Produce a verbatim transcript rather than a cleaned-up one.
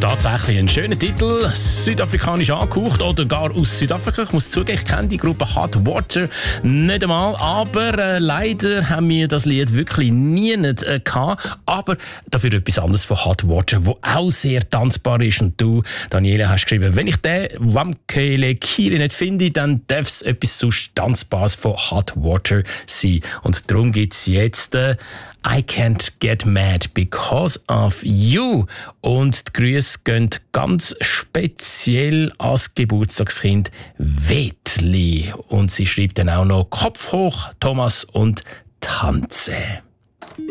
Tatsächlich ein schöner Titel, südafrikanisch angehaucht oder gar aus Südafrika. Ich muss zugeben, ich kenne die Gruppe Hot Water nicht einmal, aber äh, leider haben wir das Lied wirklich nie nicht, äh, gehabt. Aber dafür etwas anderes von Hot Water, wo auch sehr tanzbar ist. Und du, Daniela, hast geschrieben, wenn ich den Wamkele Kiri nicht finde, dann darf es etwas sonst Tanzbares von Hot Water sein. Und darum gibt es jetzt äh, I Can't Get Mad Because of You. Und die Grüße gehen ganz speziell als Geburtstagskind Wetli. Und sie schreibt dann auch noch Kopf hoch, Thomas und tanze.